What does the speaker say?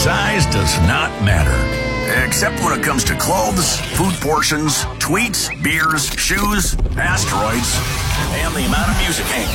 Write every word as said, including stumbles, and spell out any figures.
size does not matter. Except when it comes to clothes, food portions, tweets, beers, shoes, asteroids, and the amount of music